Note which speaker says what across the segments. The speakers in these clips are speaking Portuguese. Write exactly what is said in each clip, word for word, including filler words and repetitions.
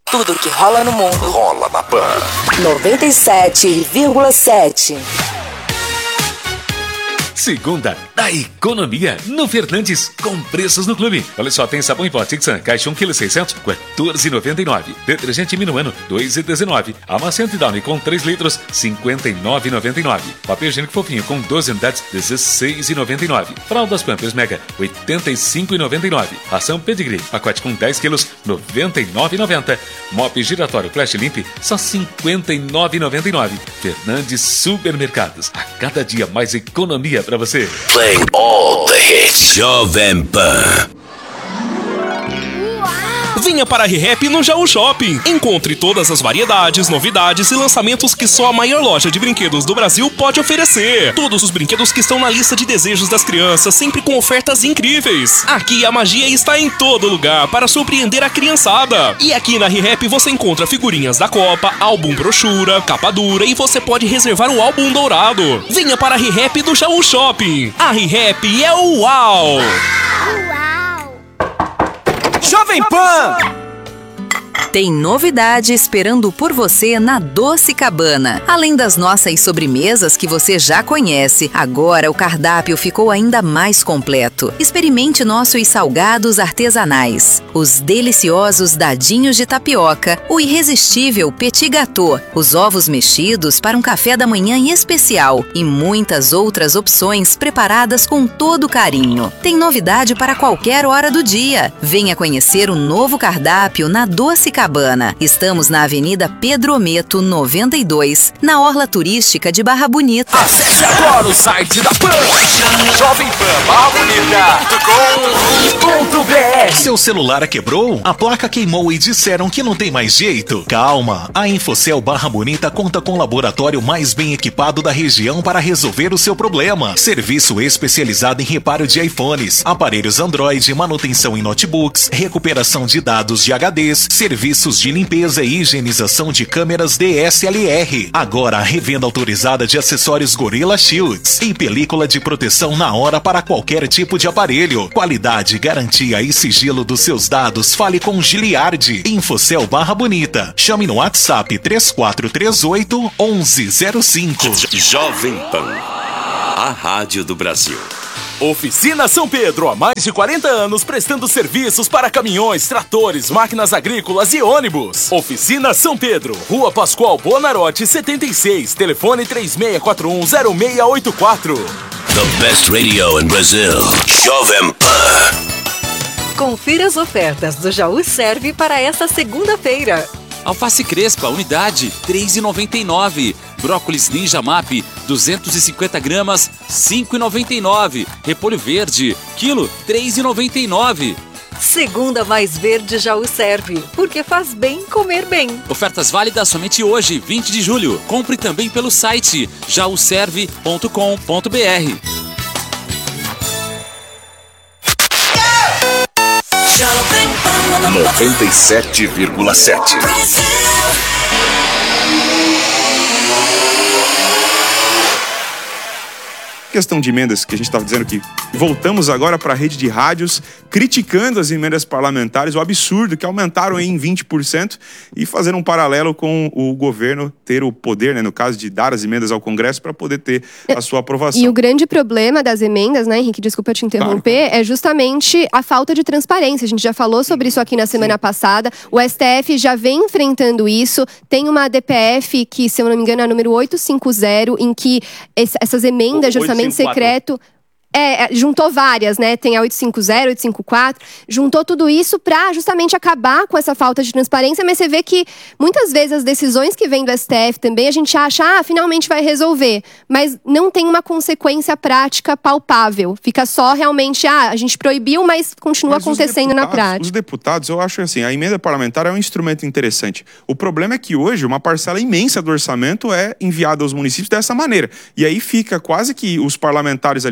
Speaker 1: Tudo que rola no mundo
Speaker 2: rola na Pan
Speaker 1: noventa e sete vírgula sete.
Speaker 3: Segunda da economia no Fernandes, com preços no clube. Olha só, tem sabão em pó Tixan, caixa um quilo e seiscentos, quatorze reais e noventa e nove. Detergente Minuano, dois reais e dezenove. Amaciante Downy com três litros, cinquenta e nove reais e noventa e nove. Papel higiênico fofinho com doze unidades, dezesseis reais e noventa e nove. Fraldas Pampers Mega, oitenta e cinco reais e noventa e nove. Ração Pedigree, pacote com dez quilos, noventa e nove reais e noventa. Mop giratório Flash Limp, só cinquenta e nove reais e noventa e nove. Fernandes Supermercados, a cada dia mais economia pra você.
Speaker 2: Playing all the hits. Jovem Pan.
Speaker 4: Venha para a ReHap no Jaú Shopping. Encontre todas as variedades, novidades e lançamentos que só a maior loja de brinquedos do Brasil pode oferecer. Todos os brinquedos que estão na lista de desejos das crianças, sempre com ofertas incríveis. Aqui a magia está em todo lugar para surpreender a criançada. E aqui na ReHap você encontra figurinhas da Copa, álbum brochura, capa dura e você pode reservar o álbum dourado. Venha para a ReHap do Jaú Shopping. A ReHap é o uau!
Speaker 5: Jovem Pan!
Speaker 6: Tem novidade esperando por você na Doce Cabana. Além das nossas sobremesas que você já conhece, agora o cardápio ficou ainda mais completo. Experimente nossos salgados artesanais, os deliciosos dadinhos de tapioca, o irresistível petit gâteau, os ovos mexidos para um café da manhã especial e muitas outras opções preparadas com todo carinho. Tem novidade para qualquer hora do dia. Venha conhecer o novo cardápio na Doce Cabana. Estamos na Avenida Pedro Ometo, noventa e dois, na Orla Turística de Barra Bonita.
Speaker 5: Acesse agora o site da Pan, jovem pan barra bonita ponto com ponto br.
Speaker 7: Seu celular quebrou? A placa queimou e disseram que não tem mais jeito? Calma, a Infocel Barra Bonita conta com o laboratório mais bem equipado da região para resolver o seu problema. Serviço especializado em reparo de iPhones, aparelhos Android, manutenção em notebooks, recuperação de dados de H Ds, serviços de limpeza e higienização de câmeras D S L R. Agora a revenda autorizada de acessórios Gorilla Shields e película de proteção na hora para qualquer tipo de aparelho. Qualidade, garantia e sigilo dos seus dados. Fale com Giliardi. Infocel Barra Bonita. Chame no WhatsApp três quatro três oito, um um zero cinco.
Speaker 2: Jovem Pan, a rádio do Brasil.
Speaker 5: Oficina São Pedro, há mais de quarenta anos prestando serviços para caminhões, tratores, máquinas agrícolas e ônibus. Oficina São Pedro, Rua Pascoal Bonarotti, setenta e seis, telefone três seis quatro um, zero seis oito quatro.
Speaker 2: The best radio in Brazil. Jovem Pan.
Speaker 8: Confira as ofertas do Jaú Serve para esta segunda-feira.
Speaker 9: Alface Crespa, unidade, três reais e noventa e nove. Brócolis Ninja Map, duzentos e cinquenta gramas, cinco reais e noventa e nove. Repolho verde, quilo, três reais e noventa e nove.
Speaker 8: Segunda mais verde Jaú Serve, porque faz bem comer bem.
Speaker 9: Ofertas válidas somente hoje, vinte de julho. Compre também pelo site jaú serve ponto com ponto br.
Speaker 2: noventa e sete vírgula sete.
Speaker 10: Questão de emendas, que a gente estava dizendo que voltamos agora para a rede de rádios criticando as emendas parlamentares, o absurdo que aumentaram em vinte por cento e fazendo um paralelo com o governo ter o poder, né, no caso de dar as emendas ao Congresso para poder ter a sua aprovação.
Speaker 11: E o grande problema das emendas, né, Henrique, desculpa te interromper, claro, é justamente a falta de transparência. A gente já falou sobre isso aqui na semana Sim. passada, o S T F já vem enfrentando isso, tem uma D P F que, se eu não me engano, é a número oitocentos e cinquenta, em que essas emendas de orçamento secreto É, juntou várias, né? Tem a oitocentos e cinquenta, oitocentos e cinquenta e quatro, juntou tudo isso para justamente acabar com essa falta de transparência, mas você vê que muitas vezes as decisões que vêm do S T F também, a gente acha, ah, finalmente vai resolver, mas não tem uma consequência prática palpável. Fica só realmente, ah, a gente proibiu, mas continua mas acontecendo na prática.
Speaker 10: Os deputados, eu acho assim, a emenda parlamentar é um instrumento interessante. O problema é que hoje uma parcela imensa do orçamento é enviada aos municípios dessa maneira. E aí fica quase que os parlamentares ali, muitos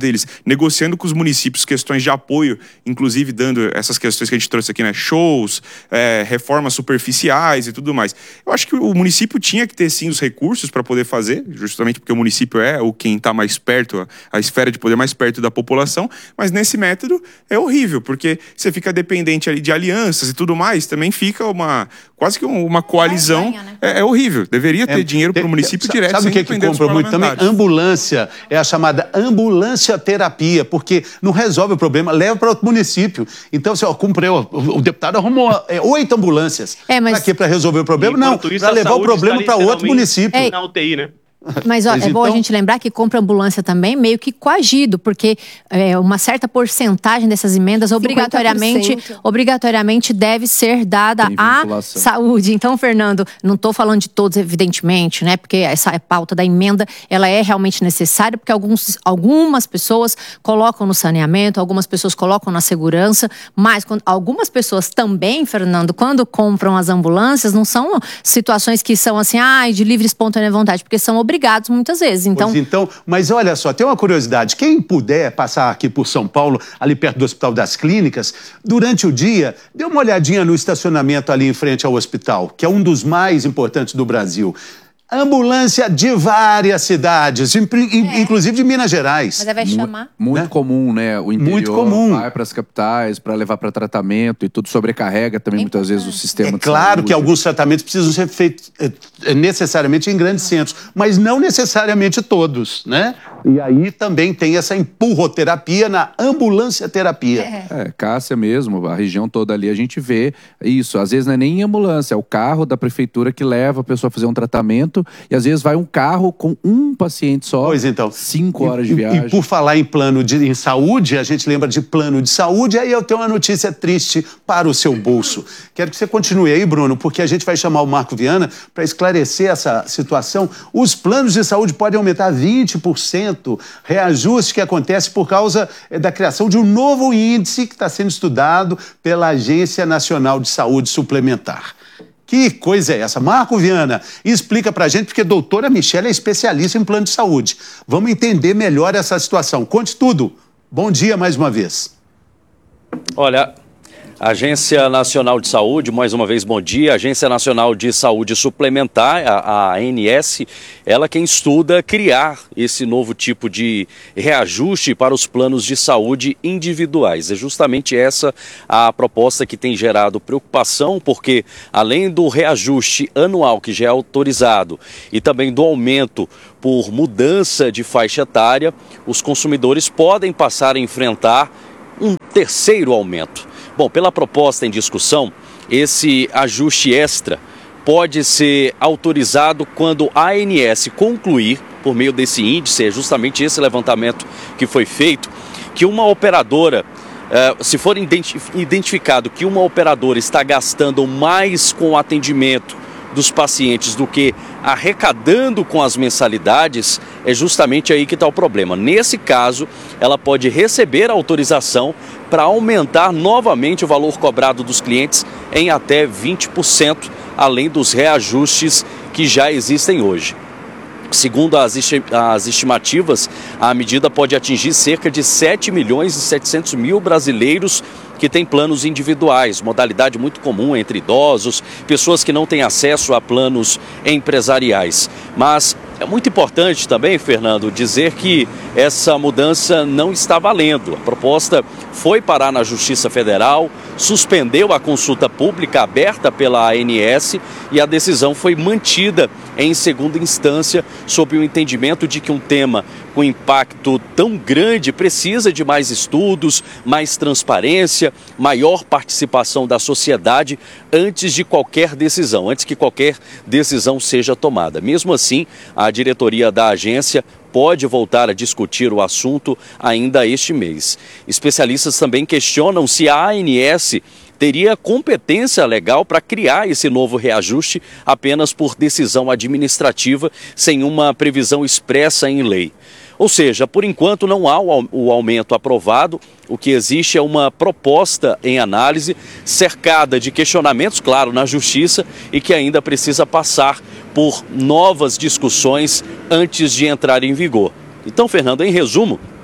Speaker 10: deles, negociando com os municípios questões de apoio, inclusive dando essas questões que a gente trouxe aqui, né? Shows, é, reformas superficiais e tudo mais. Eu acho que o município tinha que ter, sim, os recursos para poder fazer, justamente porque o município é o quem está mais perto, a, a esfera de poder mais perto da população, mas nesse método é horrível, porque você fica dependente ali de alianças e tudo mais, também fica uma, quase que uma coalizão. Ganha, né? é, é horrível. Deveria ter é, dinheiro para o município
Speaker 12: tem,
Speaker 10: direto.
Speaker 12: Sabe o que, que compra muito também? Ambulância. É a chamada ambulância terapia, porque não resolve o problema, leva para outro município. Então, você, ó, cumpriu, o, o deputado arrumou é, oito ambulâncias. É, mas... Para quê? Para resolver o problema? Não, para levar o problema para outro município.
Speaker 13: É.
Speaker 12: Na U T I, né?
Speaker 13: Mas, ó, Mas é então... bom a gente lembrar que compra ambulância também meio que coagido, porque é, uma certa porcentagem dessas emendas obrigatoriamente, obrigatoriamente deve ser dada à saúde. Então, Fernando, não estou falando de todos, evidentemente, né? Porque essa pauta da emenda, ela é realmente necessária, porque alguns, algumas pessoas colocam no saneamento, algumas pessoas colocam na segurança, mas quando, algumas pessoas também, Fernando, quando compram as ambulâncias, não são situações que são assim, ah, de livre e espontânea vontade, porque são obrigadas obrigados muitas vezes. Então...
Speaker 12: Pois então, mas olha só, tem uma curiosidade. Quem puder passar aqui por São Paulo, ali perto do Hospital das Clínicas, durante o dia, dê uma olhadinha no estacionamento ali em frente ao hospital, que é um dos mais importantes do Brasil. Ambulância de várias cidades, é. inclusive de Minas Gerais.
Speaker 13: Mas aí vai chamar.
Speaker 14: Muito né? comum, né? O interior
Speaker 12: muito comum.
Speaker 14: Vai para as capitais, para levar para tratamento e tudo sobrecarrega também é muitas vezes o sistema
Speaker 12: é
Speaker 14: de
Speaker 12: claro
Speaker 14: saúde.
Speaker 12: Que alguns tratamentos precisam ser feitos é, necessariamente em grandes centros, mas não necessariamente todos, né? E aí também tem essa empurroterapia na ambulância terapia.
Speaker 14: É. é, Cássia mesmo, a região toda ali a gente vê isso. Às vezes não é nem em ambulância, é o carro da prefeitura que leva a pessoa a fazer um tratamento. E às vezes vai um carro com um paciente só,
Speaker 12: pois então,
Speaker 14: cinco horas
Speaker 12: e,
Speaker 14: de viagem.
Speaker 12: E por falar em plano de em saúde, a gente lembra de plano de saúde, aí eu tenho uma notícia triste para o seu bolso. Quero que você continue aí, Bruno, porque a gente vai chamar o Marco Viana para esclarecer essa situação. Os planos de saúde podem aumentar vinte por cento, reajuste que acontece por causa da criação de um novo índice que está sendo estudado pela Agência Nacional de Saúde Suplementar. Que coisa é essa? Marco Viana, explica pra gente, porque a doutora Michele é especialista em plano de saúde. Vamos entender melhor essa situação. Conte tudo. Bom dia mais uma vez.
Speaker 15: Olha, a Agência Nacional de Saúde, mais uma vez bom dia, Agência Nacional de Saúde Suplementar, a, a A N S, ela quem estuda criar esse novo tipo de reajuste para os planos de saúde individuais. É justamente essa a proposta que tem gerado preocupação, porque além do reajuste anual que já é autorizado e também do aumento por mudança de faixa etária, os consumidores podem passar a enfrentar um terceiro aumento. Bom, pela proposta em discussão, esse ajuste extra pode ser autorizado quando a A N S concluir, por meio desse índice, é justamente esse levantamento que foi feito, que uma operadora, se for identificado que uma operadora está gastando mais com o atendimento dos pacientes do que arrecadando com as mensalidades, é justamente aí que está o problema. Nesse caso, ela pode receber a autorização para aumentar novamente o valor cobrado dos clientes em até vinte por cento, além dos reajustes que já existem hoje. Segundo as estimativas, a medida pode atingir cerca de sete milhões e setecentos mil brasileiros que têm planos individuais, modalidade muito comum entre idosos, pessoas que não têm acesso a planos empresariais. Mas é muito importante também, Fernando, dizer que essa mudança não está valendo. A proposta foi parar na Justiça Federal, suspendeu a consulta pública aberta pela A N S e a decisão foi mantida em segunda instância, sob o entendimento de que um tema com impacto tão grande precisa de mais estudos, mais transparência, maior participação da sociedade antes de qualquer decisão, antes que qualquer decisão seja tomada. Mesmo assim, a diretoria da agência pode voltar a discutir o assunto ainda este mês. Especialistas também questionam se a A N S teria competência legal para criar esse novo reajuste apenas por decisão administrativa, sem uma previsão expressa em lei. Ou seja, por enquanto não há o aumento aprovado, o que existe é uma proposta em análise, cercada de questionamentos, claro, na Justiça, e que ainda precisa passar por novas discussões antes de entrar em vigor. Então, Fernando, em resumo,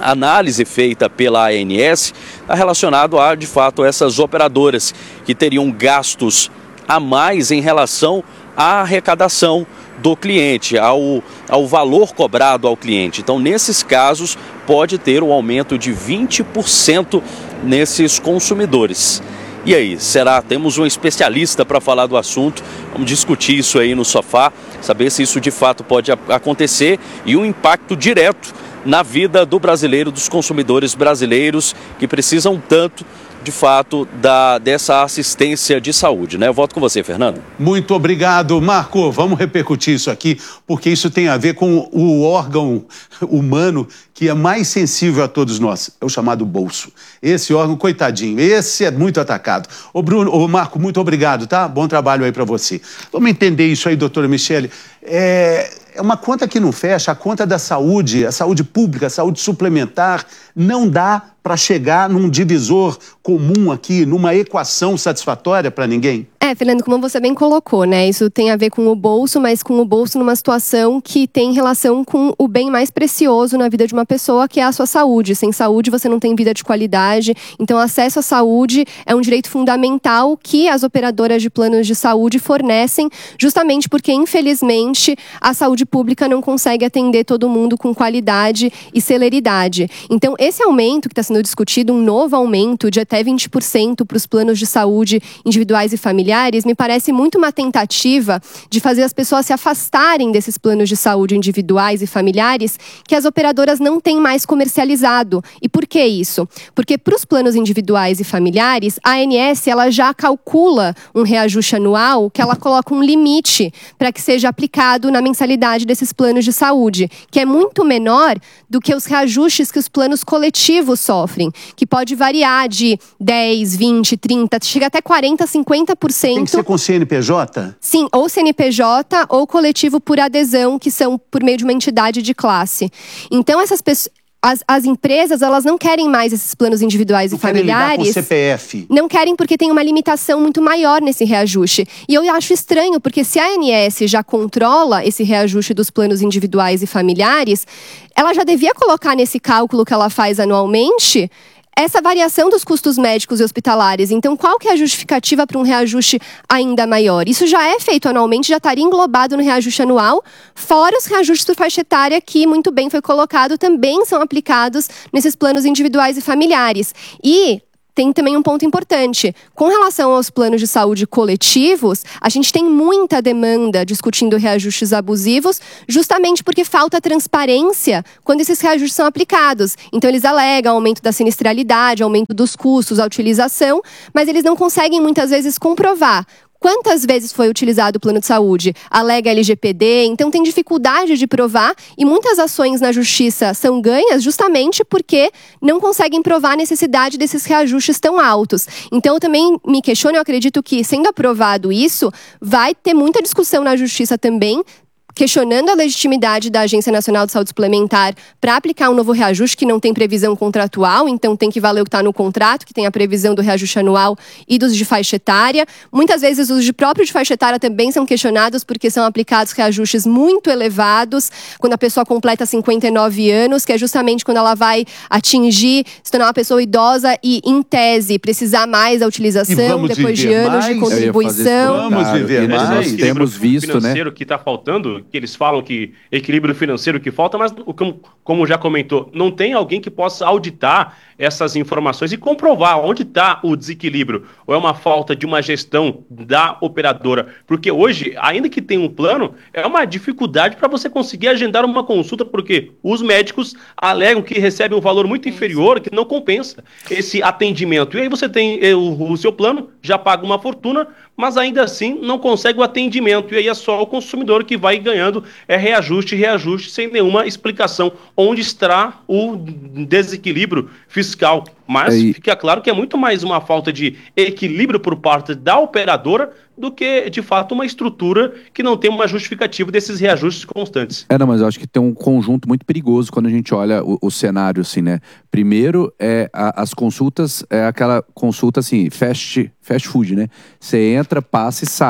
Speaker 15: análise feita pela A N S está relacionado a, de fato, essas operadoras que teriam gastos a mais em relação à arrecadação do cliente, ao, ao valor cobrado ao cliente. Então, nesses casos, pode ter um aumento de vinte por cento nesses consumidores. E aí, será? Temos um especialista para falar do assunto, vamos discutir isso aí no sofá, saber se isso de fato pode acontecer e um impacto direto na vida do brasileiro, dos consumidores brasileiros que precisam tanto, de fato, da, dessa assistência de saúde, né? Eu volto com você, Fernando.
Speaker 12: Muito obrigado, Marco. Vamos repercutir isso aqui, porque isso tem a ver com o órgão humano que é mais sensível a todos nós, é o chamado bolso. Esse órgão, coitadinho, esse é muito atacado. Ô Bruno, ô Marco, muito obrigado, tá? Bom trabalho aí para você. Vamos entender isso aí, doutora Michele. É... É uma conta que não fecha, a conta da saúde, a saúde pública, a saúde suplementar, não dá para chegar num divisor comum aqui, numa equação satisfatória para ninguém?
Speaker 11: É, Fernando, como você bem colocou, né? Isso tem a ver com o bolso, mas com o bolso numa situação que tem relação com o bem mais precioso na vida de uma pessoa, que é a sua saúde. Sem saúde, você não tem vida de qualidade. Então, acesso à saúde é um direito fundamental que as operadoras de planos de saúde fornecem, justamente porque, infelizmente, a saúde pública não consegue atender todo mundo com qualidade e celeridade. Então, esse aumento que está sendo discutido, um novo aumento de até vinte por cento para os planos de saúde individuais e familiares, me parece muito uma tentativa de fazer as pessoas se afastarem desses planos de saúde individuais e familiares que as operadoras não têm mais comercializado. E por que isso? Porque para os planos individuais e familiares, a A N S ela já calcula um reajuste anual que ela coloca um limite para que seja aplicado na mensalidade desses planos de saúde, que é muito menor do que os reajustes que os planos coletivos sofrem, que pode variar de dez, vinte, trinta, chega até quarenta, cinquenta por cento.
Speaker 12: Tem que ser com C N P J?
Speaker 11: Sim, ou C N P J ou coletivo por adesão, que são por meio de uma entidade de classe. Então, essas pessoas... As, as empresas, elas não querem mais esses planos individuais
Speaker 12: não
Speaker 11: e familiares.
Speaker 12: Com C P F.
Speaker 11: Não querem porque tem uma limitação muito maior nesse reajuste. E eu acho estranho, porque se a A N S já controla esse reajuste dos planos individuais e familiares, ela já devia colocar nesse cálculo que ela faz anualmente essa variação dos custos médicos e hospitalares. Então, qual que é a justificativa para um reajuste ainda maior? Isso já é feito anualmente, já estaria englobado no reajuste anual, fora os reajustes por faixa etária, que muito bem foi colocado, também são aplicados nesses planos individuais e familiares. E tem também um ponto importante. Com relação aos planos de saúde coletivos, a gente tem muita demanda discutindo reajustes abusivos, justamente porque falta transparência quando esses reajustes são aplicados. Então, eles alegam aumento da sinistralidade, aumento dos custos, a utilização, mas eles não conseguem, muitas vezes, comprovar quantas vezes foi utilizado o plano de saúde, alega L G P D, então tem dificuldade de provar e muitas ações na justiça são ganhas justamente porque não conseguem provar a necessidade desses reajustes tão altos. Então eu também me questiono, eu acredito que sendo aprovado isso, vai ter muita discussão na justiça também, questionando a legitimidade da Agência Nacional de Saúde Suplementar para aplicar um novo reajuste que não tem previsão contratual, então tem que valer o que está no contrato, que tem a previsão do reajuste anual e dos de faixa etária. Muitas vezes os de próprio de faixa etária também são questionados porque são aplicados reajustes muito elevados quando a pessoa completa cinquenta e nove anos, que é justamente quando ela vai atingir, se tornar uma pessoa idosa e, em tese, precisar mais da utilização depois de anos
Speaker 14: mais.
Speaker 11: de contribuição.
Speaker 12: Vamos viver mais.
Speaker 14: Nós temos visto, né?
Speaker 16: financeiro que está faltando, que eles falam que equilíbrio financeiro que falta, mas como, como já comentou, não tem alguém que possa auditar essas informações e comprovar onde está o desequilíbrio, ou é uma falta de uma gestão da operadora, porque hoje, ainda que tenha um plano, é uma dificuldade para você conseguir agendar uma consulta, porque os médicos alegam que recebem um valor muito inferior, que não compensa esse atendimento, e aí você tem o, o seu plano, já paga uma fortuna, mas ainda assim não consegue o atendimento, e aí é só o consumidor que vai ganhando é reajuste, reajuste, sem nenhuma explicação onde está o desequilíbrio fiscal. Mas
Speaker 14: Aí.
Speaker 16: fica claro que é muito mais uma falta de equilíbrio por parte da operadora do que, de fato, uma estrutura que não tem uma justificativa desses reajustes constantes.
Speaker 14: É, não, mas eu acho que tem um conjunto muito perigoso quando a gente olha o, o cenário, assim, né? Primeiro, é, a, as consultas, é aquela consulta, assim, fast, fast food, né? Você entra, passa e sai.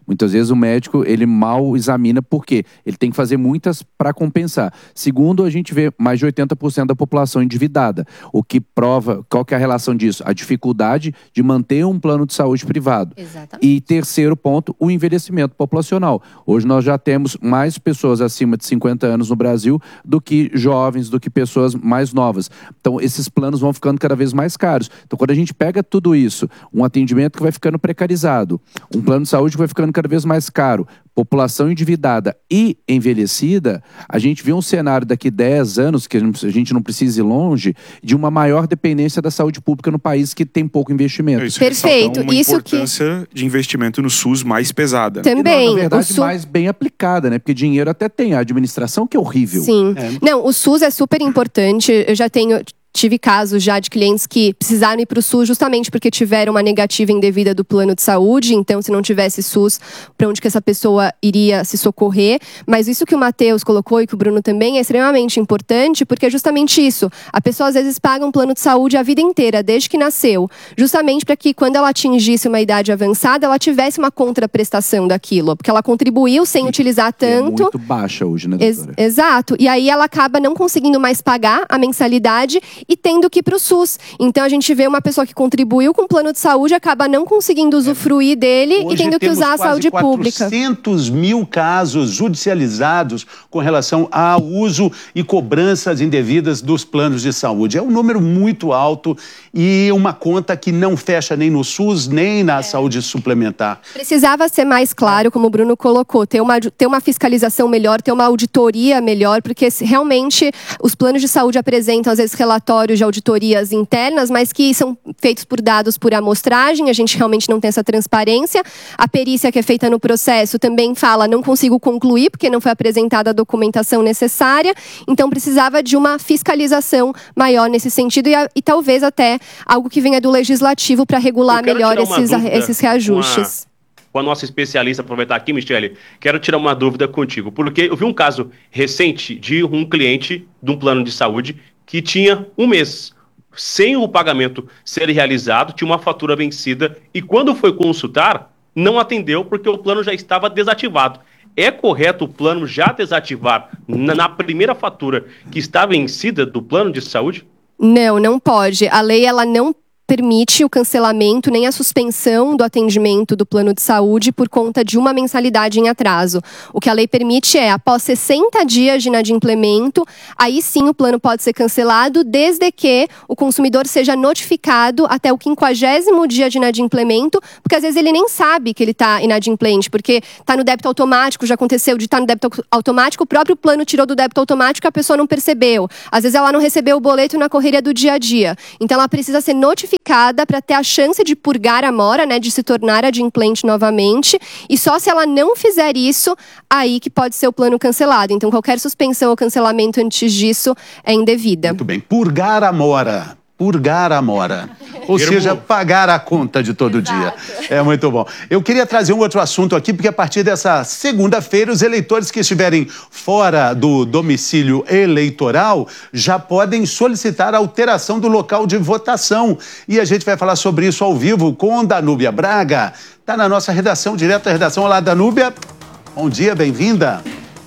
Speaker 14: Muitas vezes o médico, ele mal examina porque ele tem que fazer muitas para compensar. Segundo, a gente vê mais de oitenta por cento da população endividada, o que prova, qual que é a relação disso? A dificuldade de manter um plano de saúde privado.
Speaker 13: Exatamente.
Speaker 14: E terceiro ponto, o envelhecimento populacional. Hoje nós já temos mais pessoas acima de cinquenta anos no Brasil do que jovens, do que pessoas mais novas. Então, esses planos vão ficando cada vez mais caros. Então, quando a gente pega tudo isso, um atendimento que vai ficando precarizado, um plano de saúde que vai ficando cada vez mais caro, população endividada e envelhecida, a gente vê um cenário daqui a dez anos, que a gente não precisa ir longe, de uma maior dependência da saúde pública no país que tem pouco investimento.
Speaker 10: Isso
Speaker 11: Perfeito.
Speaker 10: Uma
Speaker 11: Isso
Speaker 10: importância que... de investimento no SUS mais pesada.
Speaker 11: Também.
Speaker 14: E, na verdade,
Speaker 11: o SUS...
Speaker 14: mais bem aplicada, né? Porque dinheiro até tem, a administração que é horrível.
Speaker 11: Sim.
Speaker 14: É.
Speaker 11: Não, o SUS é super importante. Eu já tenho... Tive casos já de clientes que precisaram ir para o SUS justamente porque tiveram uma negativa indevida do plano de saúde. Então, se não tivesse SUS, para onde que essa pessoa iria se socorrer? Mas isso que o Matheus colocou e que o Bruno também é extremamente importante, porque é justamente isso. A pessoa às vezes paga um plano de saúde a vida inteira, desde que nasceu. Justamente para que quando ela atingisse uma idade avançada, ela tivesse uma contraprestação daquilo. Porque ela contribuiu sem
Speaker 14: e,
Speaker 11: utilizar tanto.
Speaker 14: É muito baixa hoje, né, doutora?
Speaker 11: Ex- exato. E aí ela acaba não conseguindo mais pagar a mensalidade e tendo que ir para o SUS. Então a gente vê uma pessoa que contribuiu com o plano de saúde, acaba não conseguindo usufruir dele
Speaker 12: Hoje
Speaker 11: e tendo que usar a saúde pública.
Speaker 12: quatrocentos mil casos judicializados com relação ao uso e cobranças indevidas dos planos de saúde. É um número muito alto e uma conta que não fecha nem no SUS, nem na é. saúde suplementar.
Speaker 11: Precisava ser mais claro, como o Bruno colocou, ter uma, ter uma fiscalização melhor, ter uma auditoria melhor, porque realmente os planos de saúde apresentam, às vezes, relatórios de auditorias internas, mas que são feitos por dados por amostragem, a gente realmente não tem essa transparência. A perícia que é feita no processo também fala, não consigo concluir, porque não foi apresentada a documentação necessária, então precisava de uma fiscalização maior nesse sentido e, a, e talvez até algo que venha do legislativo para regular melhor esses, esses reajustes.
Speaker 16: Com a nossa especialista, aproveitar aqui, Michele, quero tirar uma dúvida contigo, porque eu vi um caso recente de um cliente de um plano de saúde que tinha um mês sem o pagamento ser realizado, tinha uma fatura vencida e quando foi consultar, não atendeu porque o plano já estava desativado. É correto o plano já desativar na, na primeira fatura que está vencida do plano de saúde?
Speaker 11: Não, não pode. A lei, ela não permite o cancelamento nem a suspensão do atendimento do plano de saúde por conta de uma mensalidade em atraso. O que a lei permite é, após sessenta dias de inadimplemento, aí sim o plano pode ser cancelado, desde que o consumidor seja notificado até o quinquagésimo dia de inadimplemento, porque às vezes ele nem sabe que ele está inadimplente, porque está no débito automático, já aconteceu de estar no débito automático, o próprio plano tirou do débito automático e a pessoa não percebeu. Às vezes ela não recebeu o boleto na correria do dia a dia. Então ela precisa ser notificada para ter a chance de purgar a mora, né, de se tornar adimplente novamente, e só se ela não fizer isso, aí que pode ser o plano cancelado. Então qualquer suspensão ou cancelamento antes disso é indevida.
Speaker 12: Muito bem, purgar a mora. Purgar a mora. Ou seja, pagar a conta de todo dia. É muito bom. Eu queria trazer um outro assunto aqui, porque a partir dessa segunda-feira, os eleitores que estiverem fora do domicílio eleitoral já podem solicitar a alteração do local de votação. E a gente vai falar sobre isso ao vivo com Danúbia Braga. Está na nossa redação, direto da redação. Olá, Danúbia. Bom dia, bem-vinda.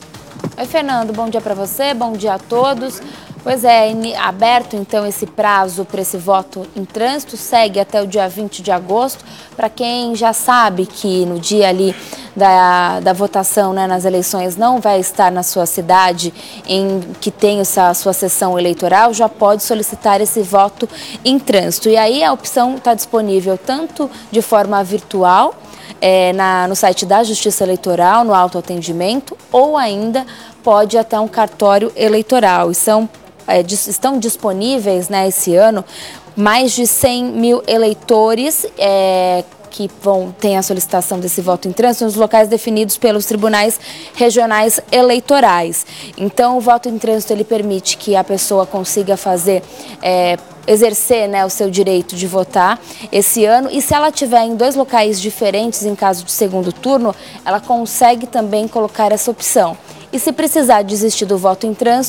Speaker 17: Oi, Fernando. Bom dia para você, bom dia a todos. Pois é, aberto então esse prazo para esse voto em trânsito, segue até o dia vinte de agosto. Para quem já sabe que no dia ali da, da votação, né, nas eleições, não vai estar na sua cidade em que tem essa sua sessão eleitoral, já pode solicitar esse voto em trânsito. E aí a opção está disponível tanto de forma virtual, é, na, no site da Justiça Eleitoral, no autoatendimento, ou ainda pode ir até um cartório eleitoral. E são É, estão disponíveis, né, esse ano mais de cem mil eleitores é, que vão ter a solicitação desse voto em trânsito nos locais definidos pelos tribunais regionais eleitorais. Então, o voto em trânsito ele permite que a pessoa consiga fazer, é, exercer, né, o seu direito de votar esse ano, e se ela estiver em dois locais diferentes em caso de segundo turno, ela consegue também colocar essa opção. E se precisar desistir do voto em trânsito,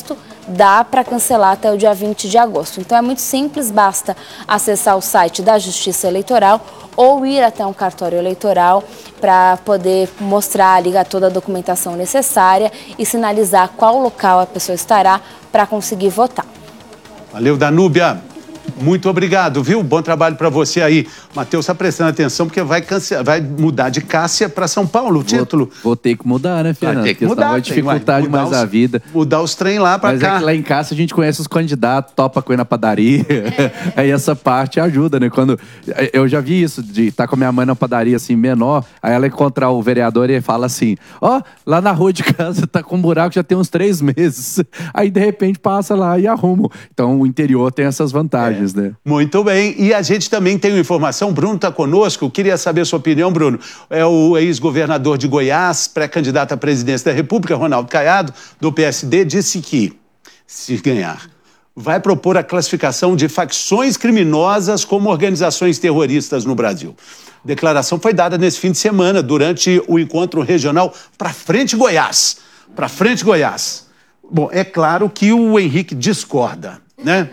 Speaker 17: dá para cancelar até o dia vinte de agosto. Então é muito simples, basta acessar o site da Justiça Eleitoral ou ir até um cartório eleitoral para poder mostrar, ligar toda a documentação necessária e sinalizar qual local a pessoa estará para conseguir votar.
Speaker 12: Valeu, Danúbia. Muito obrigado, viu? Bom trabalho para você aí. Matheus, está prestando atenção porque vai, cancelar, vai mudar de Cássia para São Paulo o título.
Speaker 14: Vou, vou ter que mudar, né, Fernando?
Speaker 12: Vai ter que
Speaker 14: porque
Speaker 12: mudar.
Speaker 14: Vai dificultar
Speaker 12: tem, vai,
Speaker 14: demais
Speaker 12: os,
Speaker 14: a vida.
Speaker 12: Mudar os trem lá para cá.
Speaker 14: Mas é que lá em Cássia a gente conhece os candidatos, topa com ele na padaria. É. Aí essa parte ajuda, né? Quando eu já vi isso, de estar tá com a minha mãe na padaria assim, menor, aí ela encontrar o vereador e fala assim, ó, oh, lá na rua de casa tá com um buraco já tem uns três meses. Aí de repente passa lá e arruma. Então o interior tem essas vantagens, é. né?
Speaker 12: Muito bem, e a gente também tem uma informação, Bruno está conosco, queria saber a sua opinião, Bruno. É o ex-governador de Goiás, pré-candidato à presidência da República, Ronaldo Caiado, do P S D, disse que, se ganhar, vai propor a classificação de facções criminosas como organizações terroristas no Brasil. A declaração foi dada nesse fim de semana, durante o encontro regional Pra Frente Goiás. Pra Frente Goiás. Bom, é claro que o Henrique discorda, né?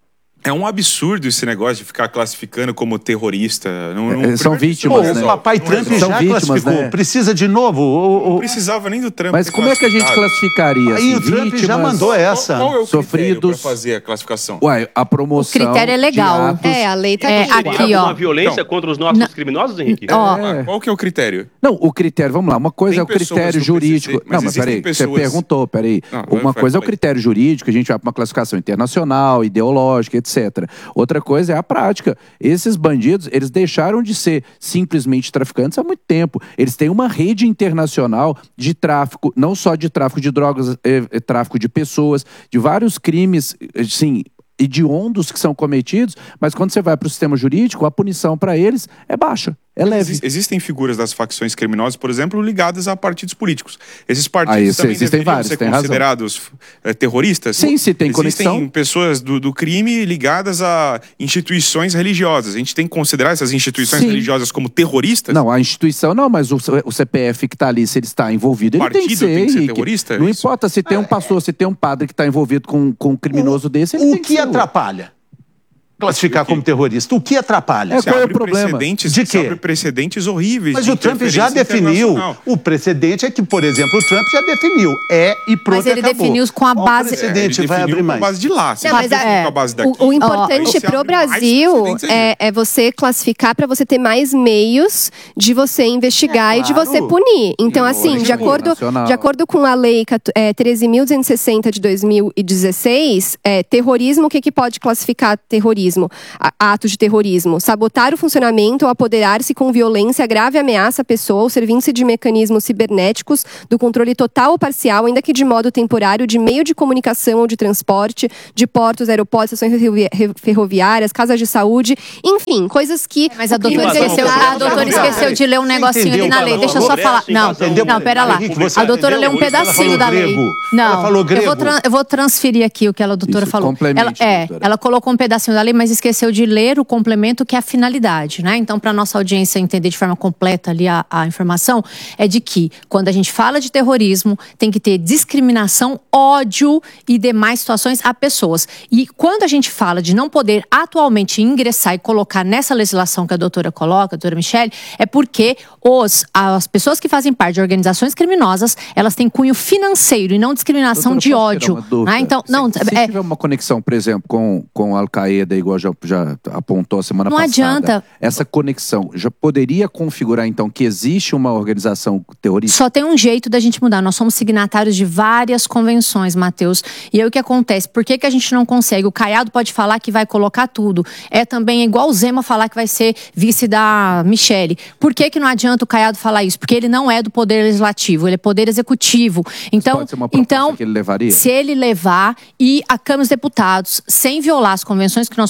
Speaker 10: É um absurdo esse negócio de ficar classificando como terrorista. Não, não,
Speaker 14: é, são vítimas,
Speaker 12: Pô,
Speaker 14: né?
Speaker 12: O papai Trump já
Speaker 14: são vítimas,
Speaker 12: classificou.
Speaker 14: Né?
Speaker 12: Precisa de novo? Ou, ou...
Speaker 10: Não precisava nem do Trump.
Speaker 14: Mas como é que a gente classificaria?
Speaker 12: Aí
Speaker 14: assim,
Speaker 12: o Trump
Speaker 14: vítimas,
Speaker 12: já mandou essa.
Speaker 10: Qual, qual é o
Speaker 14: sofridos
Speaker 10: para fazer a classificação?
Speaker 14: Ué, a promoção.
Speaker 13: O critério é legal.
Speaker 14: Atos...
Speaker 11: É, a lei tá
Speaker 13: é,
Speaker 11: aqui.
Speaker 13: aqui, ó.
Speaker 16: Uma violência então, contra os nossos não. criminosos, Henrique?
Speaker 14: É.
Speaker 10: Ah, qual que é o critério?
Speaker 14: Não, o critério, vamos lá, uma coisa
Speaker 10: Tem
Speaker 14: é o critério jurídico.
Speaker 10: P C C, mas
Speaker 14: não, mas peraí,
Speaker 10: pessoas...
Speaker 14: você perguntou, peraí. Não, uma coisa é o critério jurídico, a gente vai para uma classificação internacional, ideológica, etcétera. Outra coisa é a prática. Esses bandidos, eles deixaram de ser simplesmente traficantes há muito tempo. Eles têm uma rede internacional de tráfico, não só de tráfico de drogas, é, é, tráfico de pessoas, de vários crimes, assim, hediondos que são cometidos, mas quando você vai para o sistema jurídico, a punição para eles é baixa. É leve.
Speaker 10: Ex existem figuras das facções criminosas, por exemplo, ligadas a partidos políticos. Esses partidos
Speaker 14: ah, isso,
Speaker 10: também
Speaker 14: existem
Speaker 10: deveriam
Speaker 14: vários,
Speaker 10: ser
Speaker 14: tem
Speaker 10: considerados é, terroristas?
Speaker 14: Sim, se tem
Speaker 10: existem
Speaker 14: conexão.
Speaker 10: pessoas do, do crime ligadas a instituições religiosas. A gente tem que considerar essas instituições Sim. religiosas como terroristas?
Speaker 14: Não, a instituição não, mas o, o C P F que está ali, se ele está envolvido, ele tem que ser,
Speaker 10: tem que ser
Speaker 14: Henrique.
Speaker 10: terrorista?
Speaker 14: Não
Speaker 10: isso?
Speaker 14: importa se tem um pastor, se tem um padre que está envolvido com, com um criminoso
Speaker 12: o,
Speaker 14: desse, ele
Speaker 12: o
Speaker 14: tem que,
Speaker 12: que
Speaker 14: ser.
Speaker 12: atrapalha? Classificar como terrorista. O que atrapalha?
Speaker 14: É, qual é o problema?
Speaker 12: De quê?
Speaker 10: Abre precedentes horríveis.
Speaker 12: Mas
Speaker 10: de
Speaker 12: o Trump já definiu. O precedente é que, por exemplo, o Trump já definiu. É e pronto,
Speaker 13: Mas ele
Speaker 12: acabou.
Speaker 13: definiu com a base...
Speaker 12: O precedente
Speaker 10: é,
Speaker 12: vai abrir mais.
Speaker 10: com a base de lá.
Speaker 11: Não, mas é,
Speaker 10: com a base daqui.
Speaker 11: O, o importante
Speaker 10: oh,
Speaker 11: pro Brasil é, é você classificar para você ter mais meios de você investigar é, claro. e de você punir. Então, Sim, assim, de acordo, de acordo com a lei é, treze mil duzentos e sessenta de dois mil e dezesseis, é, terrorismo, o que, que pode classificar terrorismo? A, atos de terrorismo, sabotar o funcionamento ou apoderar-se com violência, grave ameaça à pessoa ou servindo-se de mecanismos cibernéticos do controle total ou parcial, ainda que de modo temporário, de meio de comunicação ou de transporte, de portos, aeroportos, estações ferroviárias, casas de saúde, enfim, coisas que...
Speaker 13: É, mas a doutora esqueceu, a doutora esqueceu de ler um negocinho ali na lei. Deixa eu só falar. Não, não, pera lá. A doutora leu um pedacinho da lei. Não, eu vou, eu vou transferir aqui o que a doutora falou. Ela, é, ela colocou um pedacinho da lei, mas esqueceu de ler o complemento que é a finalidade, né? Então, para nossa audiência entender de forma completa ali a, a informação, é de que quando a gente fala de terrorismo, tem que ter discriminação, ódio e demais situações a pessoas. E quando a gente fala de não poder atualmente ingressar e colocar nessa legislação que a doutora coloca, a doutora Michele, é porque os, as pessoas que fazem parte de organizações criminosas, elas têm cunho financeiro e não discriminação
Speaker 14: doutora,
Speaker 13: de ódio.
Speaker 14: Né?
Speaker 13: Então,
Speaker 14: se,
Speaker 13: não,
Speaker 14: se
Speaker 13: é,
Speaker 14: tiver uma conexão, por exemplo, com, com a Al-Qaeda, igual já, já apontou a semana
Speaker 13: não
Speaker 14: passada.
Speaker 13: Adianta.
Speaker 14: Essa conexão já poderia configurar, então, que existe uma organização terrorista?
Speaker 13: Só tem um jeito da gente mudar. Nós somos signatários de várias convenções, Matheus. E aí o que acontece? Por que, que a gente não consegue? O Caiado pode falar que vai colocar tudo. É também igual o Zema falar que vai ser vice da Michele. Por que, que não adianta o Caiado falar isso? Porque ele não é do poder legislativo, ele é poder executivo. Então,
Speaker 14: pode ser uma proposta
Speaker 13: então
Speaker 14: que ele levaria?
Speaker 13: Se ele levar e a Câmara dos Deputados, sem violar as convenções que nós somos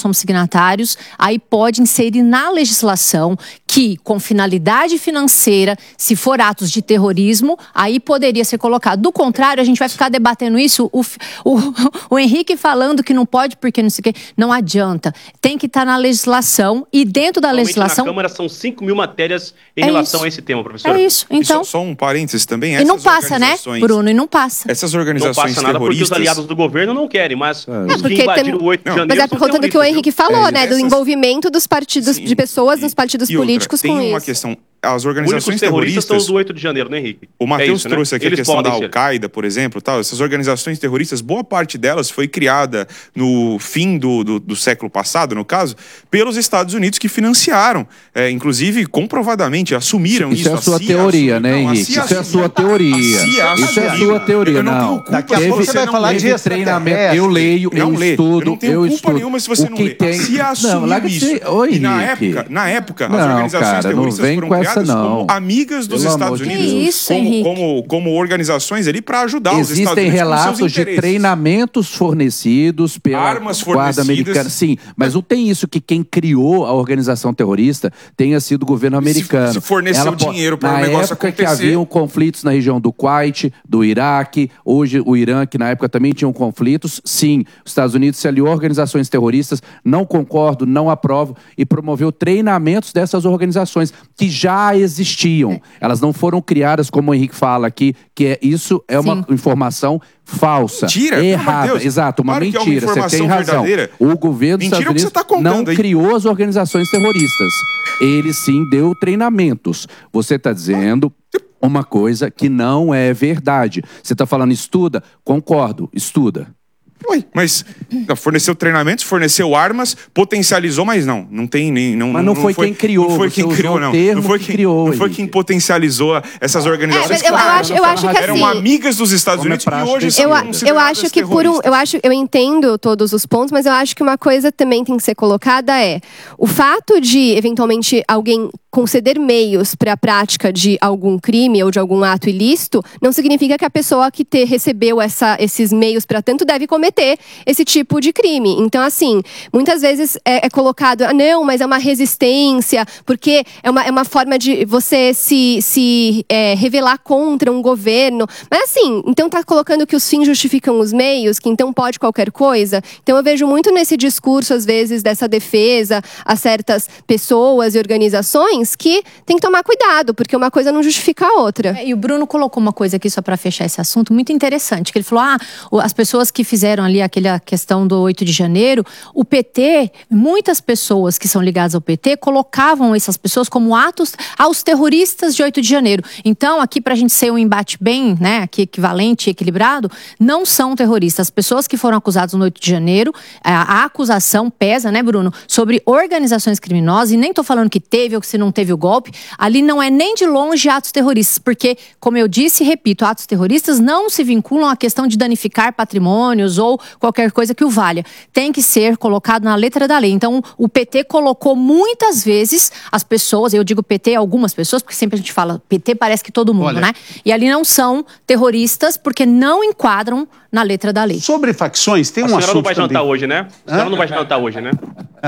Speaker 13: somos signatários, aí pode inserir na legislação que, com finalidade financeira, se for atos de terrorismo, aí poderia ser colocado. Do contrário, a gente vai ficar debatendo isso, o, o, o Henrique falando que não pode porque não sei o quê, não adianta. Tem que estar na legislação e dentro da legislação...
Speaker 16: Na Câmara são cinco mil matérias em
Speaker 13: é
Speaker 16: relação
Speaker 13: isso.
Speaker 16: a esse tema, professor.
Speaker 13: É isso, então...
Speaker 10: E só, só um parênteses também,
Speaker 13: E não passa, né, Bruno? E não passa.
Speaker 10: Essas organizações
Speaker 16: não passa nada
Speaker 10: terroristas...
Speaker 16: porque os aliados do governo não querem, mas
Speaker 11: É,
Speaker 16: os
Speaker 11: porque
Speaker 16: que invadiram
Speaker 11: tem...
Speaker 16: o oito de janeiro
Speaker 11: Mas é por
Speaker 16: são
Speaker 11: conta do que o Henrique
Speaker 16: terroristas,
Speaker 11: falou,
Speaker 10: É,
Speaker 11: né? Do
Speaker 10: essas-
Speaker 11: envolvimento dos partidos, de pessoas nos partidos
Speaker 10: E outra,
Speaker 11: políticos
Speaker 10: tem
Speaker 11: com
Speaker 10: uma
Speaker 11: isso.
Speaker 10: questão, as
Speaker 16: Os únicos
Speaker 10: organizações
Speaker 16: terroristas
Speaker 10: terroristas...
Speaker 16: são os do oito de janeiro, né, Henrique?
Speaker 10: O Matheus
Speaker 16: É isso, né?
Speaker 10: trouxe aqui
Speaker 16: Eles
Speaker 10: a questão da
Speaker 16: podem ser.
Speaker 10: Al-Qaeda, por exemplo, tal. Essas organizações terroristas, boa parte delas foi criada no fim do, do, do século passado, no caso, pelos Estados Unidos que financiaram, é, inclusive comprovadamente, assumiram isso.
Speaker 14: Isso é a sua
Speaker 10: CIA
Speaker 14: teoria,
Speaker 10: assumiu-
Speaker 14: né,
Speaker 10: não, a
Speaker 14: Henrique?
Speaker 10: CIA
Speaker 14: Isso é a
Speaker 10: assumiu-
Speaker 14: sua teoria.
Speaker 10: a CIA
Speaker 14: Isso é a
Speaker 10: assumiu.
Speaker 14: sua teoria,
Speaker 10: Eu não tenho
Speaker 14: não.
Speaker 10: culpa
Speaker 12: Daqui a
Speaker 10: se
Speaker 12: pouco
Speaker 10: você
Speaker 12: você vai
Speaker 10: não
Speaker 12: falar
Speaker 10: lê.
Speaker 12: de
Speaker 14: treinamento. Eu leio, eu
Speaker 10: Não lê.
Speaker 14: estudo,
Speaker 10: Eu não tenho
Speaker 14: eu
Speaker 10: culpa
Speaker 14: estudo.
Speaker 10: nenhuma se você
Speaker 14: O
Speaker 10: não
Speaker 14: que
Speaker 10: lê.
Speaker 14: tem-
Speaker 10: A CIA
Speaker 14: Não,
Speaker 10: assumiu
Speaker 14: larga de
Speaker 10: isso.
Speaker 14: ser- Ô,
Speaker 10: E na
Speaker 14: Henrique.
Speaker 10: época, na época, as
Speaker 14: Não,
Speaker 10: organizações
Speaker 14: cara, não
Speaker 10: terroristas
Speaker 14: vem
Speaker 10: foram
Speaker 14: com essa,
Speaker 10: criadas
Speaker 14: não.
Speaker 10: como amigas dos
Speaker 14: Pelo
Speaker 10: Estados
Speaker 14: amor de
Speaker 10: Unidos.
Speaker 14: Deus.
Speaker 13: Isso,
Speaker 10: como,
Speaker 13: Henrique.
Speaker 10: como, como organizações ali para ajudar os Estados
Speaker 14: Existem
Speaker 10: Unidos com seus
Speaker 14: relatos de
Speaker 10: interesses.
Speaker 14: treinamentos fornecidos pela
Speaker 10: Armas
Speaker 14: Guarda
Speaker 10: fornecidas.
Speaker 14: Americana. Sim, mas não tem isso que quem criou a organização terrorista tenha sido o governo americano.
Speaker 10: se forneceu
Speaker 14: Ela po-
Speaker 10: dinheiro para o
Speaker 14: na
Speaker 10: negócio
Speaker 14: época que
Speaker 10: acontecer.
Speaker 14: haviam conflitos na região do Kuwait, do Iraque, hoje o Irã, que na época também tinham conflitos, sim, os Estados Unidos se aliou a organizações terroristas, não concordo, não aprovo, e promoveu treinamentos dessas organizações que já existiam. Elas não foram criadas, como o Henrique fala aqui, que é, isso é uma informação falsa,
Speaker 10: Mentira, pelo amor de
Speaker 14: errada,
Speaker 10: Deus.
Speaker 14: exato, uma
Speaker 10: Claro que é uma
Speaker 14: mentira, você
Speaker 10: informação
Speaker 14: tem razão.
Speaker 10: verdadeira.
Speaker 14: O governo dos
Speaker 10: Mentira
Speaker 14: Estados
Speaker 10: o que você
Speaker 14: Unidos
Speaker 10: tá contando
Speaker 14: não
Speaker 10: aí.
Speaker 14: criou as organizações terroristas. Ele sim deu treinamentos. Você está dizendo uma coisa que não é verdade. Você está falando estuda? Concordo, estuda.
Speaker 10: Ué, mas forneceu treinamentos, forneceu armas, potencializou, mas não, não tem nem... Não,
Speaker 14: Mas não foi quem criou,
Speaker 10: Não foi
Speaker 14: você
Speaker 10: quem
Speaker 14: usou
Speaker 10: criou,
Speaker 14: o
Speaker 10: não.
Speaker 14: termo
Speaker 10: Não foi
Speaker 14: que
Speaker 10: quem
Speaker 14: criou,
Speaker 10: Não foi
Speaker 14: Henrique.
Speaker 10: quem potencializou essas organizações
Speaker 11: É, eu
Speaker 10: que
Speaker 11: acho- eu acho que
Speaker 10: eram
Speaker 11: assim-
Speaker 10: amigas dos Estados Unidos e hoje são
Speaker 11: Eu, eu
Speaker 10: consideradas
Speaker 11: acho que por um, eu acho, eu entendo todos os pontos, mas eu acho que uma coisa também tem que ser colocada é o fato de eventualmente alguém conceder meios para a prática de algum crime ou de algum ato ilícito, não significa que a pessoa que te, recebeu essa, esses meios para tanto deve cometer esse tipo de crime. Então, assim, muitas vezes é, é colocado, ah, não, mas é uma resistência, porque é uma, é uma forma de você se, se é, revelar contra um governo. Mas assim, então tá colocando que os fins justificam os meios, que então pode qualquer coisa. Então eu vejo muito nesse discurso, às vezes, dessa defesa a certas pessoas e organizações que tem que tomar cuidado, porque uma coisa não justifica a outra.
Speaker 13: É, e o Bruno colocou uma coisa aqui, só para fechar esse assunto, muito interessante, que ele falou, ah, o- as pessoas que fizeram ali aquela questão do oito de janeiro, o P T, muitas pessoas que são ligadas ao P T colocavam essas pessoas como atos aos terroristas de oito de janeiro. Então, aqui pra gente ser um embate bem, né, aqui equivalente e equilibrado, não são terroristas. As pessoas que foram acusadas no oito de janeiro, a, a acusação pesa, né, Bruno, sobre organizações criminosas, e nem tô falando que teve ou que se não teve o golpe, ali não é nem de longe atos terroristas, porque, como eu disse e repito, atos terroristas não se vinculam à questão de danificar patrimônios ou qualquer coisa que o valha. Tem que ser colocado na letra da lei. Então, o P T colocou muitas vezes as pessoas, eu digo P T, algumas pessoas, porque sempre a gente fala P T, parece que todo mundo,
Speaker 12: Olha.
Speaker 13: né? E ali não são terroristas porque não enquadram na letra da lei.
Speaker 12: Sobre facções, tem
Speaker 16: A
Speaker 12: um
Speaker 16: senhora
Speaker 12: assunto
Speaker 16: não vai jantar
Speaker 12: também.
Speaker 16: hoje, né? A senhora não vai jantar hoje, né?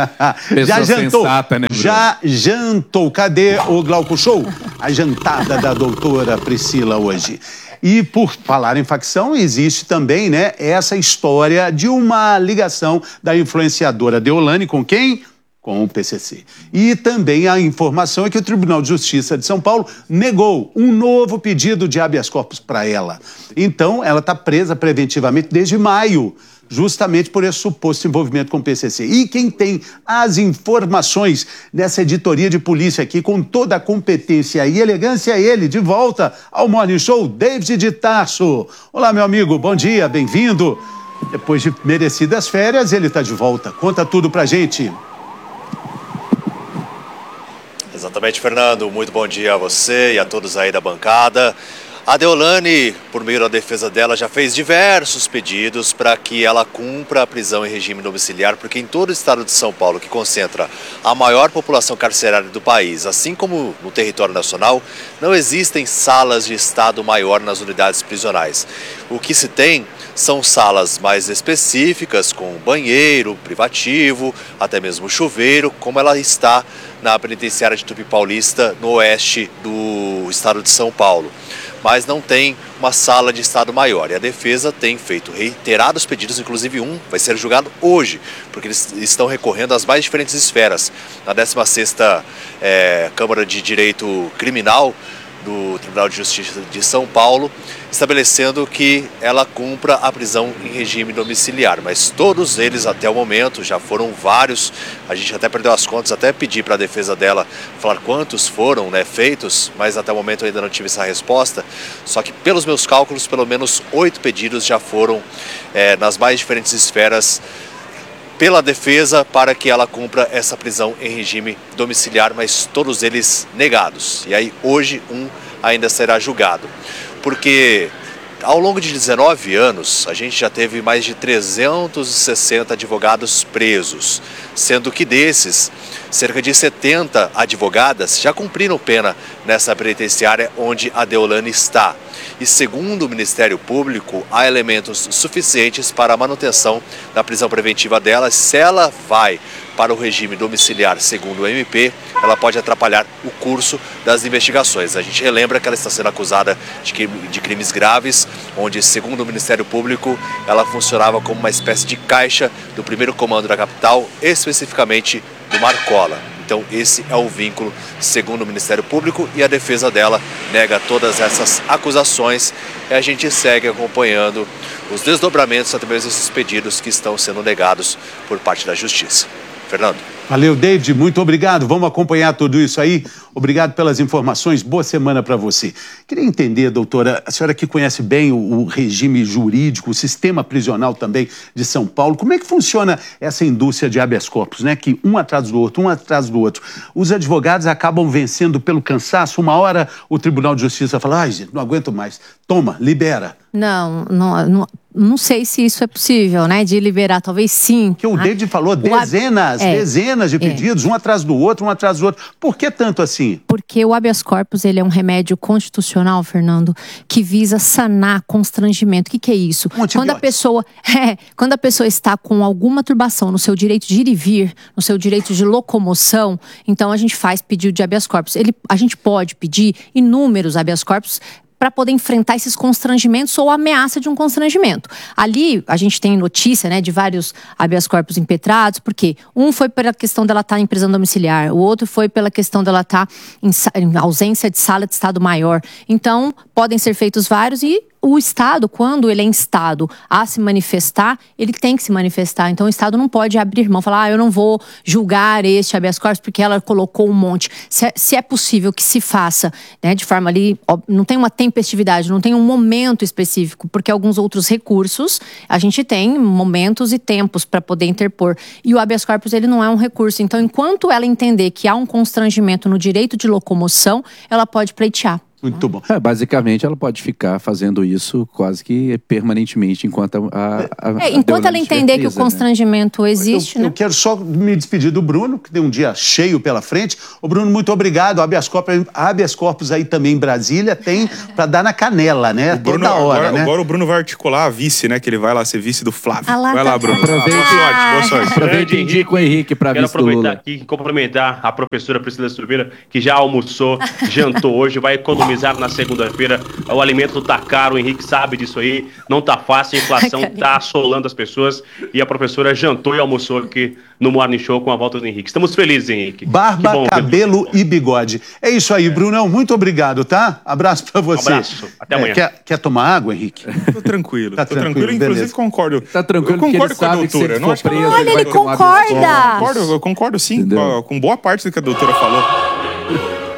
Speaker 12: Já
Speaker 14: Pessoa
Speaker 12: jantou?
Speaker 14: sensata, né, Bruno?
Speaker 12: Já jantou? Cadê o Glauco Show? A jantada da doutora Priscila hoje. E por falar em facção, existe também, né, essa história de uma ligação da influenciadora Deolane com quem? Com o P C C. E também a informação é que o Tribunal de Justiça de São Paulo negou um novo pedido de habeas corpus para ela. Então, ela está presa preventivamente desde maio, justamente por esse suposto envolvimento com o P C C. E quem tem as informações nessa editoria de polícia aqui, com toda a competência e elegância, é ele, de volta ao Morning Show, David de Tarso. Olá, meu amigo, bom dia, bem-vindo. Depois de merecidas férias, ele está de volta. Conta tudo pra gente.
Speaker 18: Exatamente, Fernando. Muito bom dia a você e a todos aí da bancada. A Deolane, por meio da defesa dela, já fez diversos pedidos para que ela cumpra a prisão em regime domiciliar, porque em todo o estado de São Paulo, que concentra a maior população carcerária do país, assim como no território nacional, não existem salas de estado maior nas unidades prisionais. O que se tem são salas mais específicas, com banheiro, privativo, até mesmo chuveiro, como ela está na penitenciária de Tupi Paulista, no oeste do estado de São Paulo. Mas não tem uma sala de estado maior. E a defesa tem feito reiterados pedidos, inclusive um vai ser julgado hoje, porque eles estão recorrendo às mais diferentes esferas. Na décima sexta é, Câmara de Direito Criminal do Tribunal de Justiça de São Paulo, estabelecendo que ela cumpra a prisão em regime domiciliar. Mas todos eles, até o momento, já foram vários, a gente até perdeu as contas, até pedi para a defesa dela falar quantos foram, né, feitos, mas até o momento eu ainda não tive essa resposta. Só que, pelos meus cálculos, pelo menos oito pedidos já foram é, nas mais diferentes esferas pela defesa para que ela cumpra essa prisão em regime domiciliar, mas todos eles negados. E aí hoje um ainda será julgado. Porque ao longo de dezenove anos, a gente já teve mais de trezentos e sessenta advogados presos, sendo que desses, cerca de setenta advogadas já cumpriram pena nessa penitenciária onde a Deolane está. E segundo o Ministério Público, há elementos suficientes para a manutenção da prisão preventiva dela. Se ela vai para o regime domiciliar segundo o M P, ela pode atrapalhar o curso das investigações. A gente relembra que ela está sendo acusada de, de crimes graves, onde, segundo o Ministério Público, ela funcionava como uma espécie de caixa do primeiro comando da capital, especificamente do Marcola. Então esse é o vínculo, segundo o Ministério Público, e a defesa dela nega todas essas acusações. E a gente segue acompanhando os desdobramentos através desses pedidos que estão sendo negados por parte da Justiça. Fernando.
Speaker 12: Valeu, David, muito obrigado. Vamos acompanhar tudo isso aí. Obrigado pelas informações. Boa semana para você. Queria entender, doutora, a senhora que conhece bem o, o regime jurídico, o sistema prisional também de São Paulo, como é que funciona essa indústria de habeas corpus, né? Que um atrás do outro, um atrás do outro. Os advogados acabam vencendo pelo cansaço. Uma hora o Tribunal de Justiça fala, ai, gente, não aguento mais. Toma, libera.
Speaker 13: Não, não, não, não sei se isso é possível, né? De liberar, talvez sim.
Speaker 12: Que o
Speaker 13: né?
Speaker 12: David falou dezenas,
Speaker 13: é,
Speaker 12: dezenas de pedidos, é. um atrás do outro, um atrás do outro. Por que tanto assim?
Speaker 13: Porque o habeas corpus, ele é um remédio constitucional, Fernando, que visa sanar constrangimento. O que, que é isso? Um quando a pessoa, é, quando a pessoa está com alguma turbação no seu direito de ir e vir, no seu direito de locomoção, então a gente faz pedido de habeas corpus. Ele, a gente pode pedir inúmeros habeas corpus para poder enfrentar esses constrangimentos ou ameaça de um constrangimento. Ali, a gente tem notícia, né, de vários habeas corpus impetrados, porque um foi pela questão dela estar em prisão domiciliar, o outro foi pela questão dela estar em, em ausência de sala de estado maior. Então, podem ser feitos vários e o Estado, quando ele é instado a se manifestar, ele tem que se manifestar. Então, o Estado não pode abrir mão, falar, ah, eu não vou julgar este habeas corpus porque ela colocou um monte. Se é, se é possível que se faça, né, de forma ali, ó, não tem uma tempestividade, não tem um momento específico, porque alguns outros recursos, a gente tem momentos e tempos para poder interpor. E o habeas corpus, ele não é um recurso. Então, enquanto ela entender que há um constrangimento no direito de locomoção, ela pode pleitear.
Speaker 12: Muito bom.
Speaker 14: É, basicamente, ela pode ficar fazendo isso quase que permanentemente enquanto a, a, a
Speaker 13: é, enquanto ela entender que o constrangimento
Speaker 12: né?
Speaker 13: existe,
Speaker 12: eu,
Speaker 13: né?
Speaker 12: Eu quero só me despedir do Bruno, que tem um dia cheio pela frente. Ô, Bruno, muito obrigado. Habeas corpus, habeas corpus aí também em Brasília tem para dar na canela, né?
Speaker 10: O Bruno,
Speaker 12: Toda hora,
Speaker 10: agora,
Speaker 12: né?
Speaker 10: agora o Bruno vai articular a vice, né? Que ele vai lá ser vice do Flávio.
Speaker 13: Ah, lá
Speaker 10: vai
Speaker 13: tá
Speaker 10: lá, Bruno.
Speaker 14: Aproveite,
Speaker 10: boa sorte, boa sorte.
Speaker 14: Aproveite e indica o Henrique para
Speaker 16: Quero
Speaker 14: vice do
Speaker 16: aproveitar
Speaker 14: Lula.
Speaker 16: aqui e cumprimentar a professora Priscila Silveira, que já almoçou, jantou hoje, vai economizar na segunda-feira. O alimento tá caro, o Henrique sabe disso aí, não tá fácil, a inflação tá assolando as pessoas e a professora jantou e almoçou aqui no Morning Show com a volta do Henrique. Estamos felizes, Henrique.
Speaker 12: Barba,
Speaker 16: bom,
Speaker 12: cabelo e bigode. É isso aí, Brunão, muito obrigado, tá? Abraço pra você.
Speaker 16: Um abraço, até amanhã.
Speaker 12: É, quer, quer tomar água, Henrique?
Speaker 10: Tô tranquilo,
Speaker 12: Tá
Speaker 10: tô
Speaker 12: tranquilo,
Speaker 10: tranquilo,
Speaker 12: beleza.
Speaker 10: inclusive concordo.
Speaker 14: Tá tranquilo
Speaker 10: eu
Speaker 14: porque
Speaker 10: concordo
Speaker 14: ele
Speaker 10: com a
Speaker 14: sabe que se
Speaker 10: doutora.
Speaker 14: ele
Speaker 10: Não
Speaker 14: for
Speaker 10: acho que
Speaker 14: preso,
Speaker 10: ela-
Speaker 14: ele
Speaker 13: Olha,
Speaker 14: vai
Speaker 13: ele
Speaker 14: tomar
Speaker 13: concorda.
Speaker 14: habeas corpus.
Speaker 10: Eu concordo, eu concordo sim,
Speaker 14: Entendeu?
Speaker 10: com, com boa parte do que a doutora falou.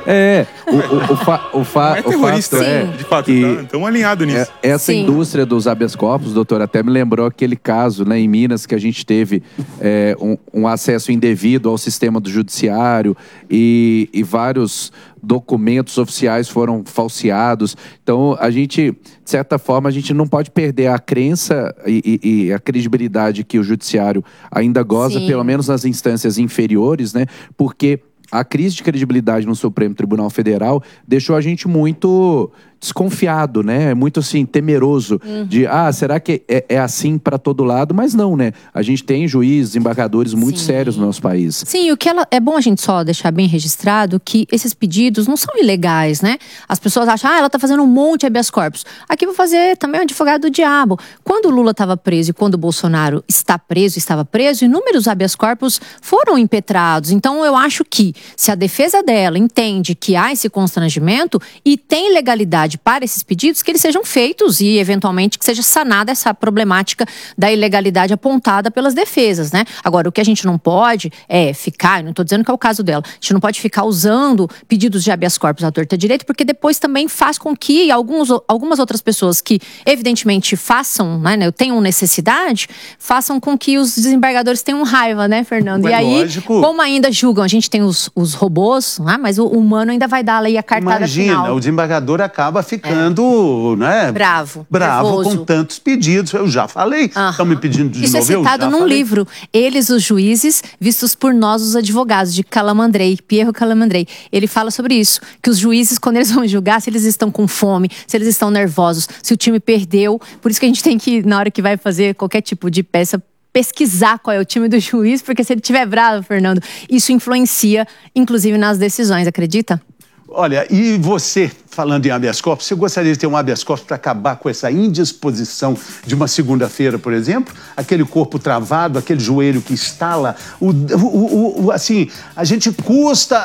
Speaker 14: É, o, o, o, fa, o, fa,
Speaker 10: Não é
Speaker 14: o
Speaker 10: terrorista,
Speaker 14: fato é
Speaker 10: de fato,
Speaker 14: que
Speaker 10: tá, estamos alinhados nisso.
Speaker 14: é- essa
Speaker 10: Sim.
Speaker 14: indústria dos habeas corpus, doutor, até me lembrou aquele caso, né, em Minas, que a gente teve é, um, um acesso indevido ao sistema do judiciário e, e vários documentos oficiais foram falseados. Então, a gente, de certa forma, a gente não pode perder a crença e, e- e a credibilidade que o judiciário ainda goza,
Speaker 19: Sim.
Speaker 14: pelo menos nas instâncias inferiores, né? Porque a crise de credibilidade no Supremo Tribunal Federal deixou a gente muito desconfiado, né? Muito assim, temeroso
Speaker 13: Uhum.
Speaker 14: de, ah, será que é, é assim para todo lado? Mas não, né? A gente tem juízes, embargadores muito sérios no nosso país.
Speaker 13: Sim, o que ela, é bom a gente só deixar bem registrado que esses pedidos não são ilegais, né? As pessoas acham, ah, ela tá fazendo um monte de habeas corpus. Aqui vou fazer também um advogado do diabo. Quando o Lula estava preso e quando o Bolsonaro está preso, estava preso, inúmeros habeas corpus foram impetrados. Então eu acho que se a defesa dela entende que há esse constrangimento e tem legalidade para esses pedidos, que eles sejam feitos e eventualmente que seja sanada essa problemática da ilegalidade apontada pelas defesas, né? Agora, o que a gente não pode é ficar, eu não estou dizendo que é o caso dela, a gente não pode ficar usando pedidos de habeas corpus à torta direito, porque depois também faz com que alguns, algumas outras pessoas que evidentemente façam, né, né, tenham necessidade, façam com que os desembargadores tenham raiva, né, Fernando?
Speaker 12: Mas
Speaker 13: e aí,
Speaker 12: lógico.
Speaker 13: como ainda julgam, a gente tem os, os robôs, né, mas o humano ainda vai dar ali a cartada
Speaker 12: Imagina,
Speaker 13: final.
Speaker 12: o desembargador acaba ficando, né?
Speaker 13: Bravo,
Speaker 12: Bravo
Speaker 13: nervoso.
Speaker 12: com tantos pedidos. Eu já falei. Estão me pedindo de
Speaker 13: Isso
Speaker 12: novo.
Speaker 13: é
Speaker 12: eu
Speaker 13: citado
Speaker 12: já
Speaker 13: num
Speaker 12: falei.
Speaker 13: livro. Eles, os juízes, vistos por nós, os advogados, de Calamandrei, Pierro Calamandrei. Ele fala sobre isso, que os juízes, quando eles vão julgar, se eles estão com fome, se eles estão nervosos, se o time perdeu. Por isso que a gente tem que, na hora que vai fazer qualquer tipo de peça, pesquisar qual é o time do juiz, porque se ele estiver bravo, Fernando, isso influencia, inclusive, nas decisões, acredita?
Speaker 12: Olha, e você, falando em habeas corpus, você gostaria de ter um habeas corpus para acabar com essa indisposição de uma segunda-feira, por exemplo? Aquele corpo travado, aquele joelho que estala, o, o, o, assim, a gente custa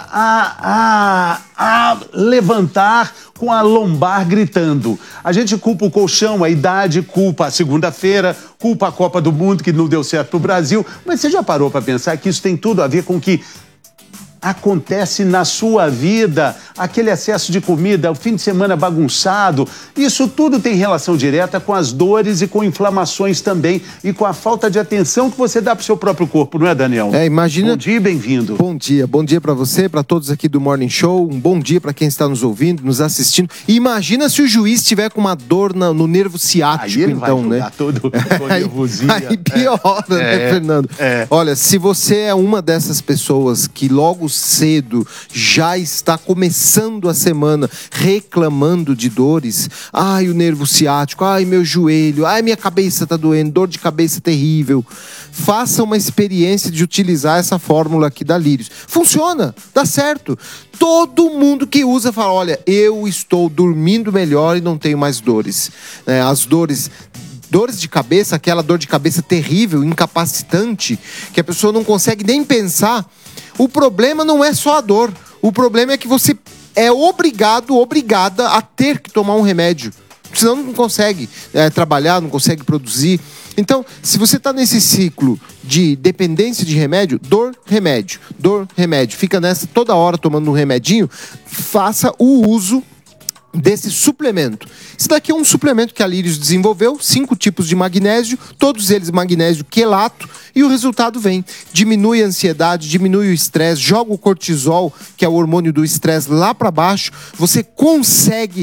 Speaker 12: a, a, a levantar com a lombar gritando. A gente culpa o colchão, a idade, culpa a segunda-feira, culpa a Copa do Mundo que não deu certo para o Brasil, mas você já parou para pensar que isso tem tudo a ver com que acontece na sua vida, aquele excesso de comida, o fim de semana bagunçado, isso tudo tem relação direta com as dores e com inflamações também e com a falta de atenção que você dá para o seu próprio corpo, não é, Daniel?
Speaker 19: É, imagina.
Speaker 12: Bom dia e bem-vindo.
Speaker 19: Bom dia, bom dia para você, para todos aqui do Morning Show, um bom dia para quem está nos ouvindo, nos assistindo. E imagina se o juiz tiver com uma dor na- no nervo ciático,
Speaker 12: Aí ele
Speaker 19: então,
Speaker 12: vai
Speaker 19: né?
Speaker 12: todo, todo nervosinho.
Speaker 19: Aí piora,
Speaker 12: É,
Speaker 19: né,
Speaker 12: é,
Speaker 19: Fernando?
Speaker 12: é.
Speaker 19: Olha, se você é uma dessas pessoas que logo cedo já está começando a semana reclamando de dores, ai, o nervo ciático, ai, meu joelho, ai, minha cabeça tá doendo, dor de cabeça terrível, faça uma experiência de utilizar essa fórmula aqui da Lírios. Funciona, dá certo. Todo mundo que usa fala, olha, eu estou dormindo melhor e não tenho mais dores. É, as dores Dores de cabeça, aquela dor de cabeça terrível, incapacitante, que a pessoa não consegue nem pensar. O problema não é só a dor. O problema é que você é obrigado, obrigada a ter que tomar um remédio. Senão não consegue é, trabalhar, não consegue produzir. Então, se você está nesse ciclo de dependência de remédio, dor, remédio, dor, remédio, fica nessa toda hora tomando um remedinho, faça o uso desse suplemento. Esse daqui é um suplemento que a Lírios desenvolveu, cinco tipos de magnésio, todos eles magnésio quelato, e o resultado vem. Diminui a ansiedade, diminui o estresse, joga o cortisol, que é o hormônio do estresse, lá para baixo. Você consegue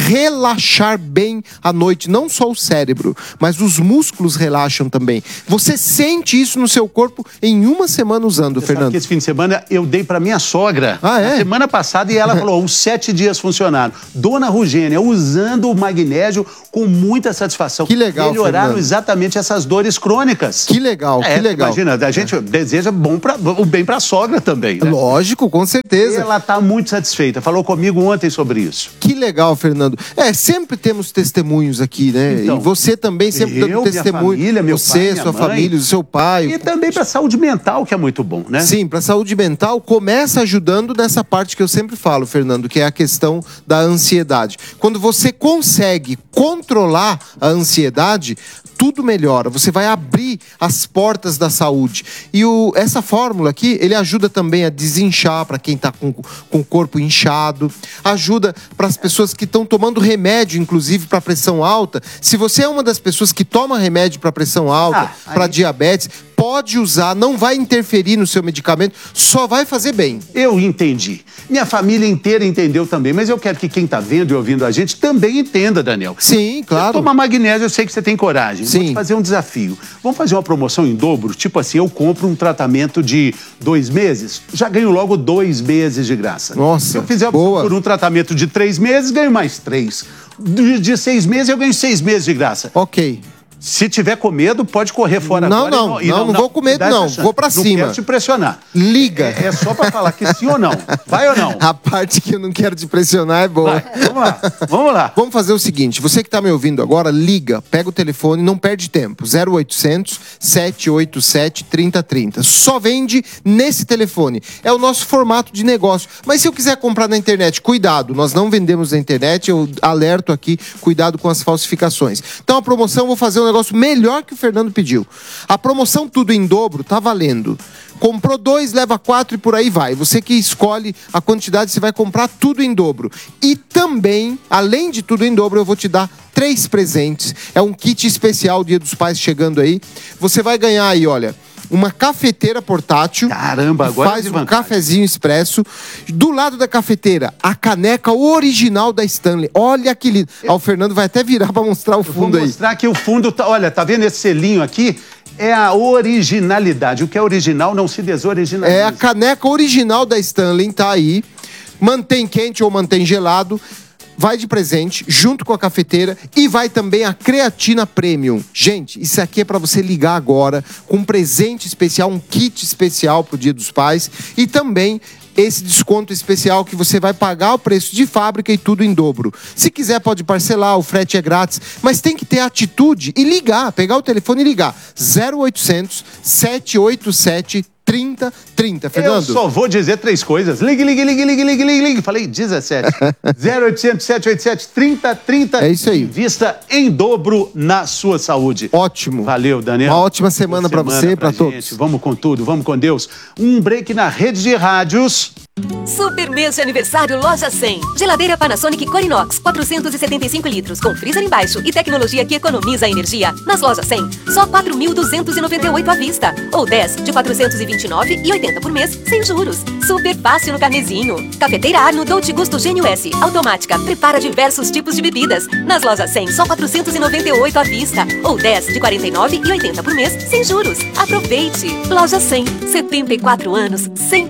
Speaker 19: relaxar bem à noite, não só o cérebro, mas os músculos relaxam também. Você sente isso no seu corpo em uma semana usando,
Speaker 12: Você
Speaker 19: Fernando.
Speaker 12: sabe que esse fim de semana eu dei para minha sogra.
Speaker 19: Ah, é?
Speaker 12: Na semana passada e ela falou, os sete dias funcionaram. Dona Rugênia, usando o magnésio com muita satisfação.
Speaker 19: Que legal,
Speaker 12: Melhoraram
Speaker 19: Fernando.
Speaker 12: exatamente essas dores crônicas.
Speaker 19: Que legal,
Speaker 12: É,
Speaker 19: que legal.
Speaker 12: Imagina, a gente deseja bom pra, o bem para a sogra também. Né?
Speaker 19: Lógico, com certeza.
Speaker 12: Ela está muito satisfeita. Falou comigo ontem sobre isso.
Speaker 19: Que legal, Fernando. É, sempre temos testemunhos aqui, né?
Speaker 12: Então,
Speaker 19: e você também sempre
Speaker 12: eu,
Speaker 19: dando
Speaker 12: minha
Speaker 19: testemunho.
Speaker 12: família, meu
Speaker 19: você,
Speaker 12: pai, minha
Speaker 19: sua
Speaker 12: mãe.
Speaker 19: família, o seu pai.
Speaker 12: E também para a saúde mental, que é muito bom, né?
Speaker 19: Sim, para saúde mental, começa ajudando nessa parte que eu sempre falo, Fernando, que é a questão da ansiedade. ansiedade. Quando você consegue controlar a ansiedade, tudo melhora. Você vai abrir as portas da saúde. E o, essa fórmula aqui, ele ajuda também a desinchar para quem está com, com o corpo inchado. Ajuda para as pessoas que estão tomando remédio, inclusive para pressão alta. Se você é uma das pessoas que toma remédio para pressão alta, ah, para diabetes, pode usar, não vai interferir no seu medicamento, só vai fazer bem.
Speaker 12: Eu entendi. Minha família inteira entendeu também, mas eu quero que quem está vendo e ouvindo a gente também entenda, Daniel.
Speaker 19: Sim, claro.
Speaker 12: Tomar magnésio, eu sei que você tem coragem.
Speaker 19: Sim.
Speaker 12: Vou te fazer um desafio. Vamos fazer uma promoção em dobro? Tipo assim, eu compro um tratamento de dois meses, já ganho logo dois meses de graça.
Speaker 19: Nossa,
Speaker 12: Se eu fizer
Speaker 19: boa.
Speaker 12: por um tratamento de três meses, ganho mais três. De, de seis meses, eu ganho seis meses de graça.
Speaker 19: Ok.
Speaker 12: Se tiver com medo, pode correr fora
Speaker 19: não,
Speaker 12: agora.
Speaker 19: Não,
Speaker 12: e
Speaker 19: não, não, não vou com medo, não. Vou pra
Speaker 12: não
Speaker 19: cima.
Speaker 12: Não quero te pressionar.
Speaker 19: Liga.
Speaker 12: É, é só pra falar que sim ou não. Vai ou não?
Speaker 19: A parte que eu não quero te pressionar é boa.
Speaker 12: Vai, vamos lá, vamos lá.
Speaker 19: Vamos fazer o seguinte, você que tá me ouvindo agora, liga, pega o telefone, não perde tempo. zero oitocentos, sete oito sete, trinta trinta. Só vende nesse telefone. É o nosso formato de negócio. Mas se eu quiser comprar na internet, cuidado, nós não vendemos na internet, eu alerto aqui, cuidado com as falsificações. Então a promoção, eu vou fazer um negócio melhor que o Fernando pediu. A promoção tudo em dobro tá valendo. Comprou dois, leva quatro e por aí vai. Você que escolhe a quantidade, você vai comprar tudo em dobro. E também, além de tudo em dobro, eu vou te dar três presentes. É um kit especial, Dia dos Pais chegando aí. Você vai ganhar aí, olha, uma cafeteira portátil.
Speaker 12: Caramba, agora
Speaker 19: faz um cafezinho expresso. Do lado da cafeteira, a caneca original da Stanley. Olha que lindo. Eu... Ah, o Fernando vai até virar para mostrar o fundo aí.
Speaker 12: Vou mostrar que o fundo, tá, olha, tá vendo esse selinho aqui? É a originalidade. O que é original não se desoriginaliza.
Speaker 19: É a caneca original da Stanley, tá aí. Mantém quente ou mantém gelado. Vai de presente, junto com a cafeteira, e vai também a creatina premium. Gente, isso aqui é para você ligar agora, com um presente especial, um kit especial pro Dia dos Pais, e também esse desconto especial que você vai pagar o preço de fábrica e tudo em dobro. Se quiser pode parcelar, o frete é grátis, mas tem que ter atitude e ligar, pegar o telefone e ligar. zero oitocentos, sete oito sete, trinta trinta. Fernando?
Speaker 12: Eu só vou dizer três coisas. Ligue, ligue, ligue, ligue, ligue, ligue, ligue. Falei dezessete. zero oitocentos, sete oito sete, trinta trinta.
Speaker 19: É isso aí.
Speaker 12: Vista em dobro na sua saúde.
Speaker 19: Ótimo.
Speaker 12: Valeu, Daniel.
Speaker 19: Uma ótima semana para você e para todos.
Speaker 12: Vamos com tudo, vamos com Deus. Um break na rede de rádios.
Speaker 20: Super mês de aniversário Loja cem. Geladeira Panasonic Corinox, quatrocentos e setenta e cinco litros, com freezer embaixo e tecnologia que economiza energia. Nas Lojas cem, só quatro mil duzentos e noventa e oito à vista. Ou dez de quatrocentos e vinte e nove e oitenta por mês, sem juros. Super fácil no carnezinho. Cafeteira Arno Dolce Gusto Gênio S, automática, prepara diversos tipos de bebidas. Nas Lojas cem, só quatrocentos e noventa e oito à vista. Ou dez de quarenta e nove e oitenta por mês, sem juros. Aproveite! Loja cem, setenta e quatro anos, cem